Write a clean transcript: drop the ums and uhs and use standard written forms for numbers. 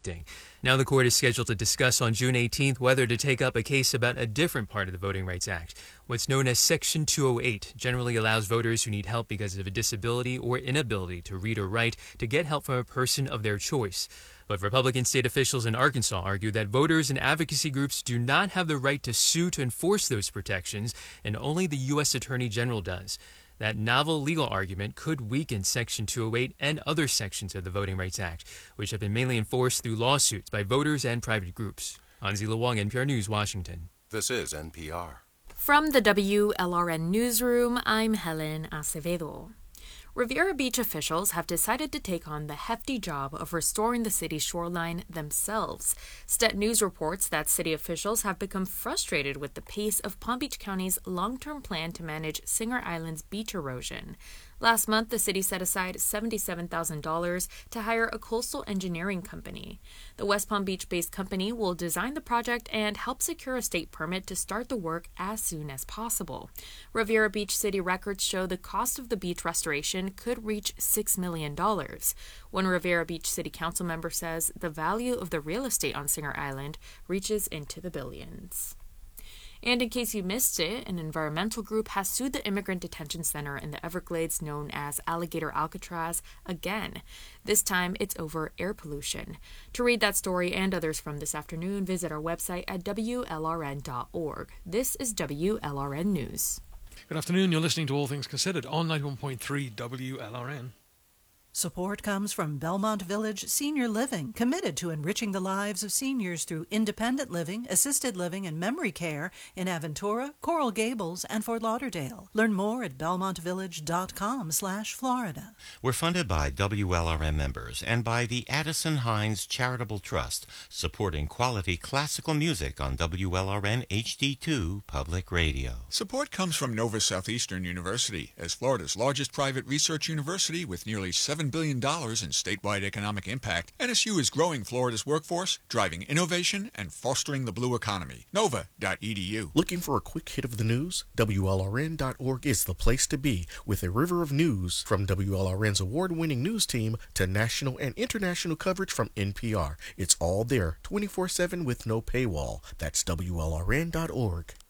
conflicting. Now the court is scheduled to discuss on June 18th whether to take up a case about a different part of the Voting Rights Act. What's known as Section 208 generally allows voters who need help because of a disability or inability to read or write to get help from a person of their choice. But Republican state officials in Arkansas argue that voters and advocacy groups do not have the right to sue to enforce those protections, and only the U.S. Attorney General does. That novel legal argument could weaken Section 208 and other sections of the Voting Rights Act, which have been mainly enforced through lawsuits by voters and private groups. Hansi Luang, NPR News, Washington. This is NPR. From the WLRN Newsroom, I'm Helen Acevedo. Riviera Beach officials have decided to take on the hefty job of restoring the city's shoreline themselves. Stet News reports that city officials have become frustrated with the pace of Palm Beach County's long-term plan to manage Singer Island's beach erosion. Last month, the city set aside $77,000 to hire a coastal engineering company. The West Palm Beach-based company will design the project and help secure a state permit to start the work as soon as possible. Riviera Beach city records show the cost of the beach restoration could reach $6 million. One Riviera Beach City Council member says the value of the real estate on Singer Island reaches into the billions. And in case you missed it, an environmental group has sued the immigrant detention center in the Everglades known as Alligator Alcatraz again. This time, it's over air pollution. To read that story and others from this afternoon, visit our website at WLRN.org. This is WLRN News. Good afternoon. You're listening to All Things Considered on 91.3 WLRN. Support comes from Belmont Village Senior Living, committed to enriching the lives of seniors through independent living, assisted living, and memory care in Aventura, Coral Gables, and Fort Lauderdale. Learn more at belmontvillage.com/Florida. We're funded by WLRN members and by the Addison Hines Charitable Trust, supporting quality classical music on WLRN HD2 Public Radio. Support comes from Nova Southeastern University, as Florida's largest private research university with nearly $7 billion in statewide economic impact. NSU is growing Florida's workforce, driving innovation, and fostering the blue economy. Nova.edu. Looking for a quick hit of the news? WLRN.org is the place to be, with a river of news from WLRN's award-winning news team to national and international coverage from NPR. It's all there, 24/7 with no paywall. That's WLRN.org.